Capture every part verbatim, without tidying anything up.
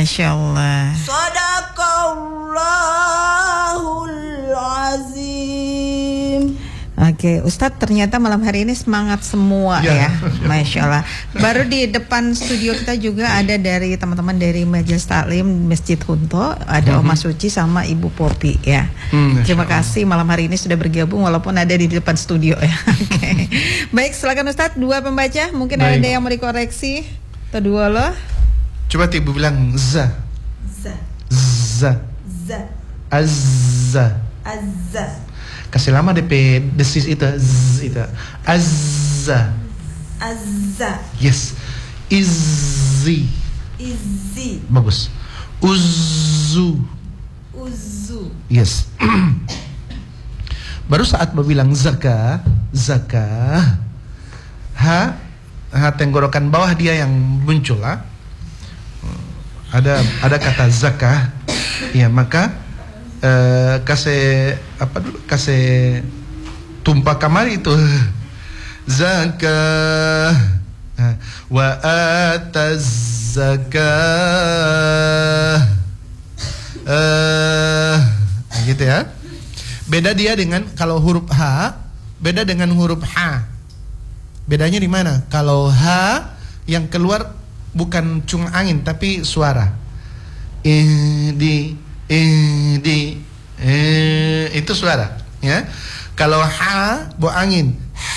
Masya Allah. Sadaqallahul azim. Oke, Ustadz ternyata malam hari ini semangat semua ya, ya. Masya Allah. Baru di depan studio kita juga ada dari teman-teman dari Majelis Taklim Masjid Hunto, ada mm-hmm. Oma Suci sama Ibu Popi ya. Mm, Terima kasih malam hari ini sudah bergabung walaupun ada di depan studio ya. Oke, baik silakan Ustadz, dua pembaca mungkin baik. Ada yang mau dikoreksi atau dua loh. Coba Ibu bilang za, za, za, za, azza, azza. Kasih lama D P desis itu z itu azza azza. Yes. Izzi. Izzi. Bagus. Uzzu. Uzzu. Yes. Baru saat bilang zaka, zaka, ha, ha tenggorokan bawah dia yang muncul lah. Ada ada kata zakah. Ya, maka Uh, kasih apa dulu kasih tumpah kamar itu zakah wa ataz zakah uh, gitu ya. Beda dia dengan kalau huruf H, beda dengan huruf H. Bedanya di mana? Kalau H yang keluar bukan cung angin tapi suara. Eh di Eh, di eh, itu suara ya. Kalau ha bu angin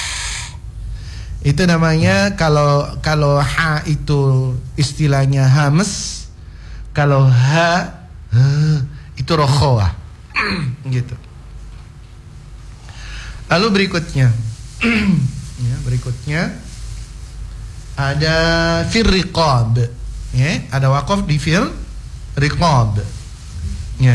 itu namanya kalau kalau ha itu istilahnya hames, kalau ha uh, itu rokhawah gitu. Lalu berikutnya ya, berikutnya ada fir riqab ya, ada waqaf di fir riqab. Ya.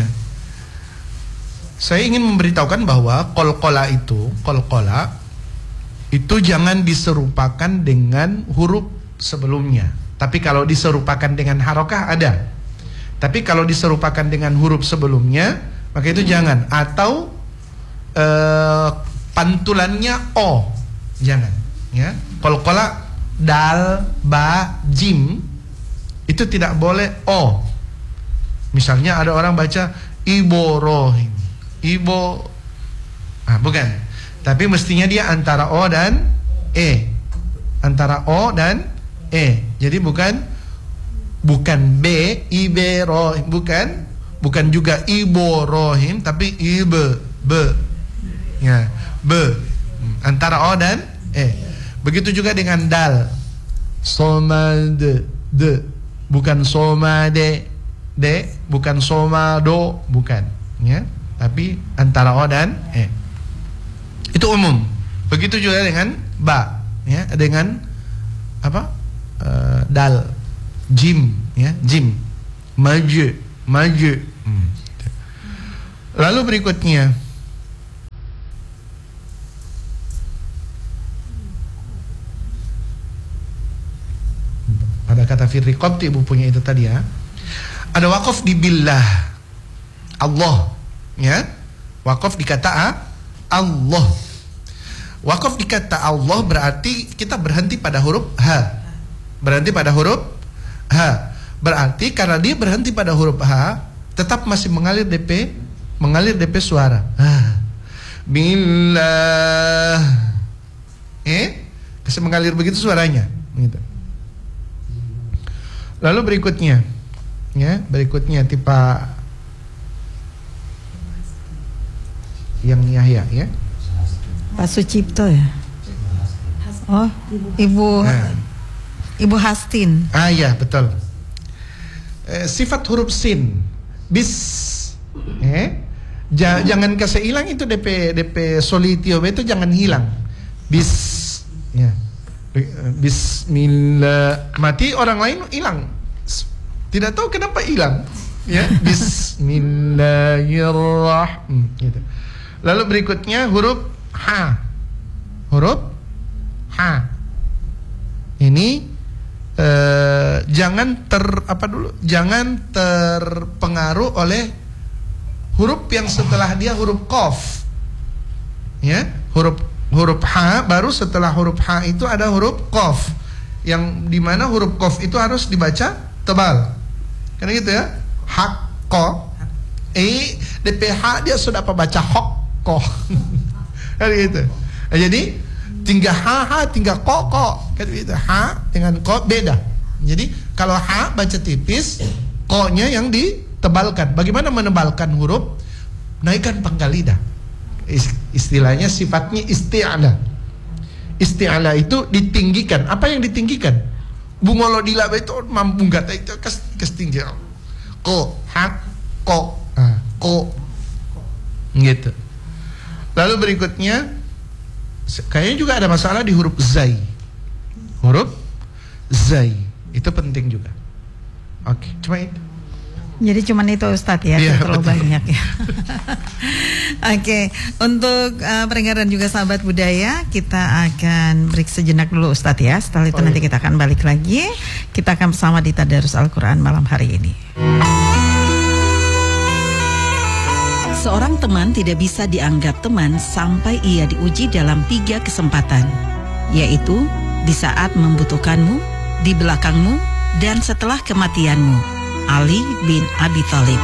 Saya ingin memberitahukan bahwa qalqala itu, qalqala itu jangan diserupakan dengan huruf sebelumnya. Tapi kalau diserupakan dengan harokah ada. Tapi kalau diserupakan dengan huruf sebelumnya, maka itu jangan. Atau uh, pantulannya o, jangan. Ya, qalqala dal, ba, jim itu tidak boleh o. Misalnya ada orang baca Iborohim, Ibo, ah bukan. Tapi mestinya dia antara o dan e, antara o dan e. Jadi bukan bukan b, Iberohim, bukan, bukan juga Iborohim, tapi ibe, be, ya, be, antara o dan e. Begitu juga dengan dal, somade, de, bukan somade. D bukan somado, bukan ya, tapi antara o dan e. Itu umum. Begitu juga dengan ba ya, dengan apa? Uh, dal, jim ya, jim, maju, maju. Hmm. Lalu berikutnya pada kata fir riqab Ibu punya itu tadi ya. Ada wakaf di billah, Allah, ya. Wakaf di kata Allah. Wakaf di kata Allah berarti kita berhenti pada huruf H. Berhenti pada huruf H. Berarti karena dia berhenti pada huruf H, tetap masih mengalir D P, mengalir D P suara. Billah. Eh? Kasih mengalir begitu suaranya, gitu. Lalu berikutnya ya, berikutnya tipe yang Yahya ya, Pak Sucipto ya. Oh, Ibu nah. Ibu Hastin. Ah ya betul. Eh, sifat huruf sin, bis, eh, ja, jangan kasih hilang itu D P D P solitio itu jangan hilang. Bis, ya. Bismillah, mati orang lain hilang. Tidak tahu kenapa hilang, ya. Bismillahirrahmanirrahim. Gitu. Lalu berikutnya huruf H, huruf H. Ini eh, jangan ter apa dulu, jangan terpengaruh oleh huruf yang setelah dia huruf Qaf, ya. Huruf huruf H baru setelah huruf H itu ada huruf Qaf, yang dimana huruf Qaf itu harus dibaca tebal. Kan gitu ya. Hakko. Eh, D P H dia sudah apa baca hokko. Kan gitu. Nah, jadi tinggal ha ha tinggal ko ko. Kan gitu. Ha dengan ko beda. Jadi kalau ha baca tipis, ko-nya yang ditebalkan. Bagaimana menebalkan huruf? Naikkan pangkal lidah. Istilahnya sifatnya isti'ala. Isti'ala itu ditinggikan. Apa yang ditinggikan? Bungolo dilaba itu mampu gata itu kes, kes tinggi. Ko, ha, ko, ah, ko, gitu. Lalu berikutnya, kayaknya juga ada masalah di huruf zai. Huruf zai itu penting juga. Oke, cuma itu. Jadi cuman itu Ustadz ya, ya, terlalu betul. banyak ya. Oke, untuk uh, pendengar dan juga sahabat budaya, kita akan break sejenak dulu Ustadz ya. Setelah itu oh, nanti iya. kita akan balik lagi. Kita akan bersama di Tadarus Al-Quran malam hari ini. Seorang teman tidak bisa dianggap teman sampai ia diuji dalam tiga kesempatan, yaitu di saat membutuhkanmu, di belakangmu, dan setelah kematianmu. Ali bin Abi Thalib.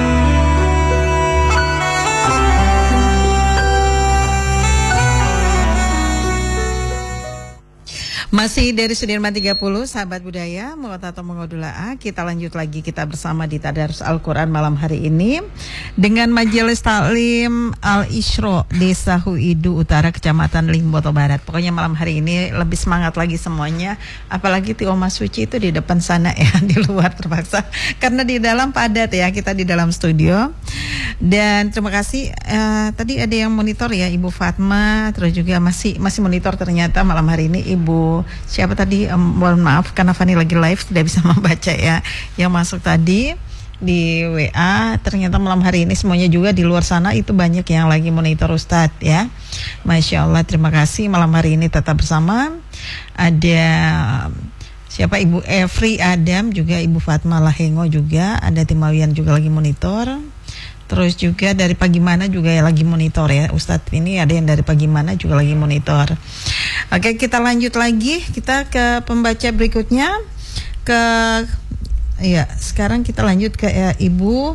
Masih dari Sudirman tiga puluh, sahabat budaya, Muqaddatatul Mengodula'a. Kita lanjut lagi, kita bersama di Tadarus Al-Quran malam hari ini dengan Majelis Taklim Al-Isra Desa Huidu Utara, Kecamatan Limboto Barat. Pokoknya malam hari ini lebih semangat lagi semuanya. Apalagi Tio Mas Suci itu di depan sana ya, di luar terpaksa. Karena di dalam padat ya, kita di dalam studio. Dan terima kasih, uh, tadi ada yang monitor ya, Ibu Fatma. Terus juga masih masih monitor ternyata malam hari ini Ibu siapa tadi, um, mohon maaf karena Fani lagi live tidak bisa membaca ya yang masuk tadi di W A. Ternyata malam hari ini semuanya juga di luar sana itu banyak yang lagi monitor Ustadz ya. Masya Allah, terima kasih. Malam hari ini tetap bersama ada siapa, Ibu Evri Adam, juga Ibu Fatma Lahengo, juga ada Timawian juga lagi monitor. Terus juga dari pagi mana juga ya lagi monitor ya Ustadz, ini ada yang dari pagi mana juga lagi monitor. Oke, kita lanjut lagi, kita ke pembaca berikutnya. Ke ya sekarang kita lanjut ke ya, Ibu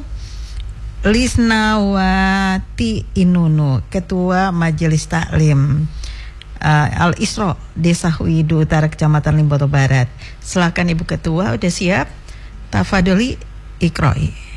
Lisnawati Inunu, Ketua Majelis Taklim uh, Al-Isra Desa Huidu Utara, Kecamatan Limboto Barat. Silakan Ibu Ketua, udah siap? Tafadholi ikroi.